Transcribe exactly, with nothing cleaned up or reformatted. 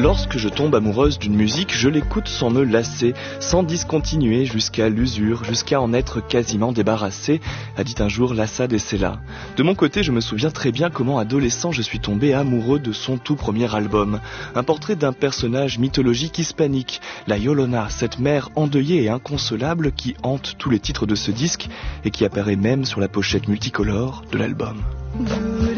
Lorsque je tombe amoureuse d'une musique, je l'écoute sans me lasser, sans discontinuer jusqu'à l'usure, jusqu'à en être quasiment débarrassé, a dit un jour Lassa de Sela. De mon côté, je me souviens très bien comment adolescent je suis tombé amoureux de son tout premier album. Un portrait d'un personnage mythologique hispanique, la Yolona, cette mère endeuillée et inconsolable qui hante tous les titres de ce disque et qui apparaît même sur la pochette multicolore de l'album.